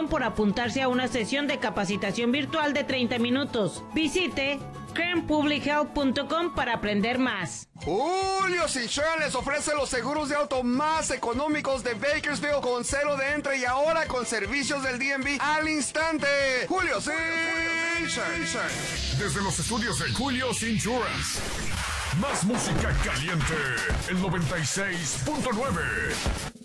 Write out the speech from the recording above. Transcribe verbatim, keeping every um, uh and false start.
cupón por apuntarse a una sesión de capacitación virtual de treinta minutos. Visite kern public health punto com para aprender más. Julio's Insurance les ofrece los seguros de auto más económicos de Bakersfield con cero de entre y ahora con servicios del D M V al instante. Julio's Insurance. Desde los estudios de Julio's Insurance. Más música caliente. El noventa y seis punto nueve.